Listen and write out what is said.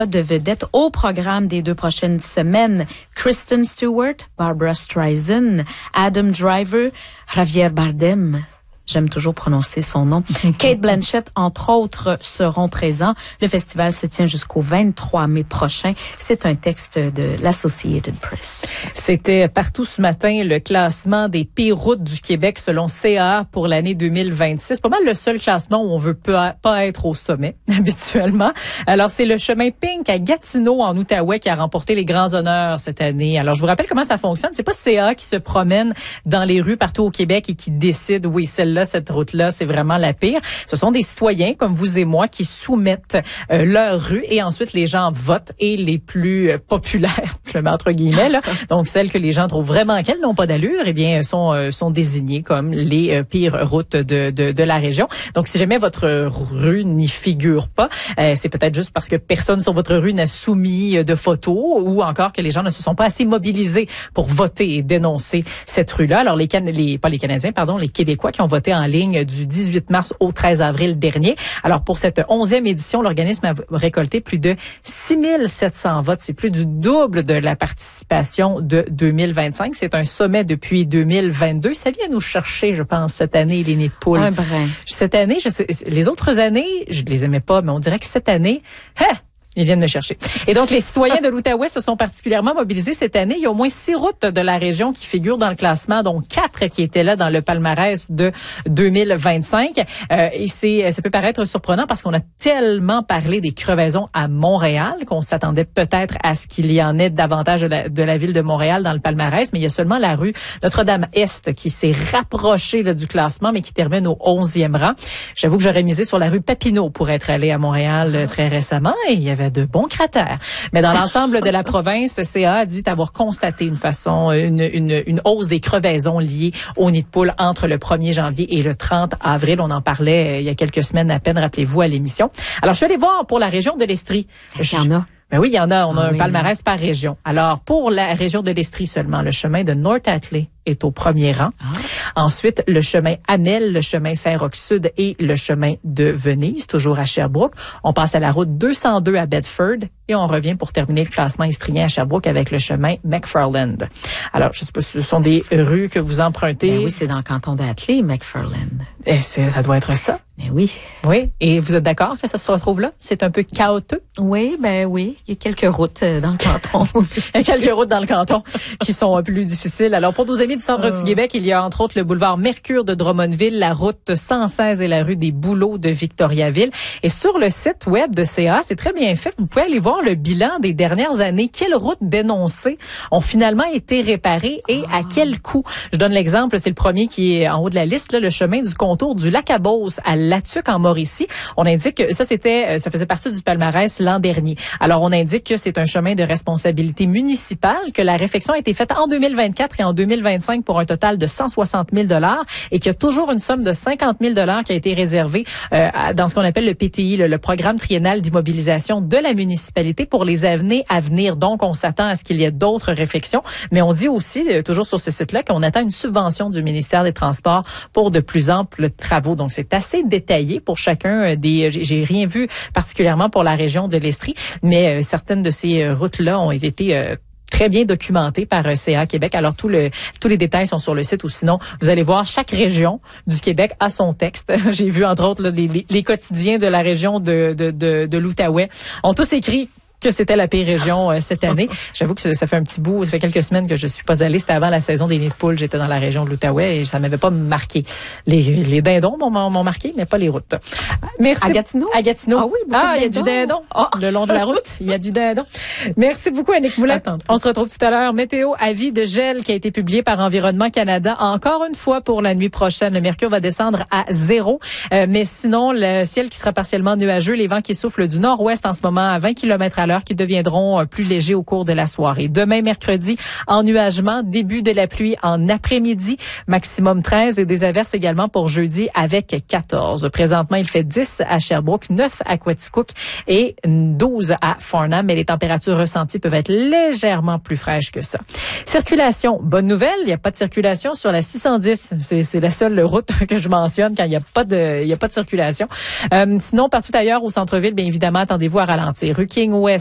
de vedettes au programme des 2 prochaines semaines. Kristen Stewart, Barbara Streisand, Adam Driver, Javier Bardem. J'aime toujours prononcer son nom. Kate Blanchett, entre autres, seront présents. Le festival se tient jusqu'au 23 mai prochain. C'est un texte de l'Associated Press. C'était partout ce matin le classement des pires routes du Québec selon CA pour l'année 2026. Pas mal le seul classement où on veut pas être au sommet, habituellement. Alors, c'est le chemin Pink à Gatineau, en Outaouais, qui a remporté les grands honneurs cette année. Alors, je vous rappelle comment ça fonctionne. C'est pas CA qui se promène dans les rues partout au Québec et qui décide, oui, celle-là, cette route-là, c'est vraiment la pire. Ce sont des citoyens comme vous et moi qui soumettent leur rue et ensuite les gens votent et les plus populaires, je le mets entre guillemets, là, donc celles que les gens trouvent vraiment qu'elles n'ont pas d'allure, eh bien sont désignées comme les pires routes de la région. Donc si jamais votre rue n'y figure pas, c'est peut-être juste parce que personne sur votre rue n'a soumis de photos ou encore que les gens ne se sont pas assez mobilisés pour voter et dénoncer cette rue-là. Alors les Québécois qui ont voté en ligne du 18 mars au 13 avril dernier. Alors, pour cette 11e édition, l'organisme a récolté plus de 6700 votes. C'est plus du double de la participation de 2025. C'est un sommet depuis 2022. Ça vient nous chercher, je pense, cette année, les nids de poule. Un brin. Cette année, les autres années, je les aimais pas, mais on dirait que cette année, ils viennent me chercher. Et donc, les citoyens de l'Outaouais se sont particulièrement mobilisés cette année. Il y a au moins 6 routes de la région qui figurent dans le classement, dont 4 qui étaient là dans le palmarès de 2025. Et ça peut paraître surprenant parce qu'on a tellement parlé des crevaisons à Montréal qu'on s'attendait peut-être à ce qu'il y en ait davantage de la ville de Montréal dans le palmarès. Mais il y a seulement la rue Notre-Dame-Est qui s'est rapprochée là, du classement, mais qui termine au 11e rang. J'avoue que j'aurais misé sur la rue Papineau pour être allé à Montréal très récemment. Et il y avait de bons cratères. Mais dans l'ensemble de la province, CA a dit avoir constaté une hausse des crevaisons liées au nid de poule entre le 1er janvier et le 30 avril. On en parlait il y a quelques semaines à peine, rappelez-vous, à l'émission. Alors, je suis allée voir pour la région de l'Estrie. Est-ce qu'il y en a? Ben oui, il y en a. On a un palmarès par région. Alors, pour la région de l'Estrie seulement, le chemin de North Atlee est au premier rang. Ensuite, le chemin Amel, le chemin Saint-Roch-Sud et le chemin de Venise, toujours à Sherbrooke. On passe à la route 202 à Bedford et on revient pour terminer le classement estrien à Sherbrooke avec le chemin McFarland. Alors, je sais pas si ce sont des rues que vous empruntez. Ben oui, c'est dans le canton d'Atlee, McFarland. Ça doit être ça. Ben oui. Oui. Et vous êtes d'accord que ça se retrouve là? C'est un peu chaotique? Oui, ben oui. Il y a quelques routes dans le canton. Il y a quelques routes dans le canton qui sont plus difficiles. Alors, pour nos amis du centre du Québec, il y a entre autres le boulevard Mercure de Drummondville, la route 116 et la rue des Bouleaux de Victoriaville. Et sur le site web de CA, c'est très bien fait. Vous pouvez aller voir le bilan des dernières années. Quelles routes dénoncées ont finalement été réparées et à quel coût? Je donne l'exemple, c'est le premier qui est en haut de la liste, là, le chemin du contour du lac à Beauce à Latuc en Mauricie. On indique que ça faisait partie du palmarès l'an dernier. Alors, on indique que c'est un chemin de responsabilité municipale, que la réfection a été faite en 2024 et en 2025 pour un total de 160 000 $ et qu'il y a toujours une somme de 50 000 $ qui a été réservée dans ce qu'on appelle le PTI, le programme triennal d'immobilisation de la municipalité pour les années à venir. Donc, on s'attend à ce qu'il y ait d'autres réfections, mais on dit aussi, toujours sur ce site-là, qu'on attend une subvention du ministère des Transports pour de plus amples travaux. Donc, c'est assez détaillé pour chacun des... J'ai rien vu particulièrement pour la région de l'Estrie, mais certaines de ces routes-là ont été très bien documenté par CA Québec. Alors, tous les détails sont sur le site ou sinon, vous allez voir, chaque région du Québec a son texte. J'ai vu, entre autres, là, les quotidiens de la région de l'Outaouais ont tous écrit que c'était la pire région cette année. J'avoue que ça fait un petit bout, ça fait quelques semaines que je suis pas allée. C'était avant la saison des nids de poule. J'étais dans la région de l'Outaouais et ça m'avait pas marqué. Les dindons m'ont marqué, mais pas les routes. Merci. À Gatineau? À Gatineau. Ah oui, il y a du dindon. Le long de la route, il y a du dindon. Merci beaucoup, Annick Moulin. On se retrouve tout à l'heure. Météo, avis de gel qui a été publié par Environnement Canada. Encore une fois pour la nuit prochaine. Le mercure va descendre à 0. Mais sinon, le ciel qui sera partiellement nuageux, les vents qui soufflent du nord-ouest en ce moment à 20 km/h qui deviendront plus légers au cours de la soirée. Demain, mercredi, ennuagement, début de la pluie en après-midi, maximum 13 et des averses également pour jeudi avec 14. Présentement, il fait 10 à Sherbrooke, 9 à Quaticook et 12 à Farnham, mais les températures ressenties peuvent être légèrement plus fraîches que ça. Circulation, bonne nouvelle, il n'y a pas de circulation sur la 610. C'est la seule route que je mentionne quand il n'y a pas de circulation. Sinon, partout ailleurs au centre-ville, bien évidemment, attendez-vous à ralentir. Rue King Ouest,